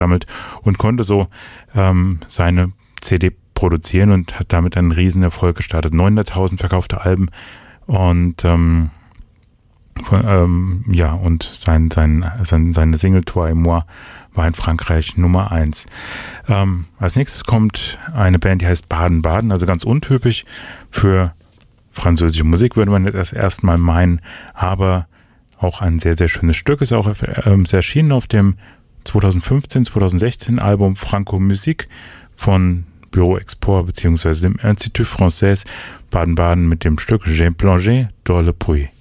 gesammelt und konnte so seine CD produzieren und hat damit einen riesen Erfolg gestartet. 900.000 verkaufte Alben und und seine Single Toi et Moi war in Frankreich Nummer 1. Als nächstes kommt eine Band, die heißt Baden-Baden, also ganz untypisch für französische Musik, würde man das erstmal meinen, aber auch ein sehr, sehr schönes Stück. Ist auch erschienen auf dem 2015-2016 Album Franco Musique von Bureau Export bzw. dem Institut Français. Baden-Baden mit dem Stück J'ai plongé dans le puits.